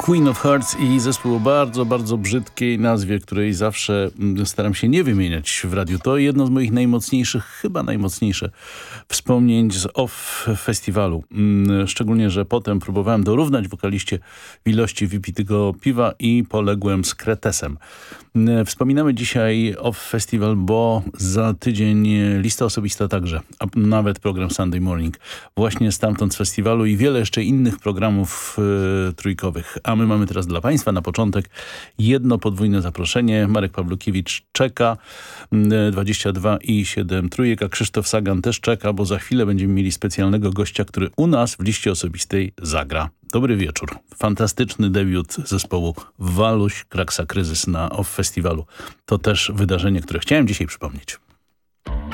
Queen of Hearts i zespół o bardzo, bardzo brzydkiej nazwie, której zawsze staram się nie wymieniać w radiu. To jedno z moich najmocniejszych, chyba najmocniejsze wspomnień z OFF Festiwalu. Szczególnie, że potem próbowałem dorównać wokaliście w ilości wypitego piwa i poległem z kretesem. Wspominamy dzisiaj OFF Festiwal, bo za tydzień lista osobista także, a nawet program Sunday Morning właśnie stamtąd z festiwalu i wiele jeszcze innych programów trójkowych. A my mamy teraz dla Państwa na początek jedno podwójne zaproszenie. Marek Pawlukiewicz czeka, 22 i 7 trójek, a Krzysztof Sagan też czeka, bo za chwilę będziemy mieli specjalnego gościa, który u nas w liście osobistej zagra. Dobry wieczór. Fantastyczny debiut zespołu Waluś Kraksa Kryzys na OFF Festiwalu. To też wydarzenie, które chciałem dzisiaj przypomnieć.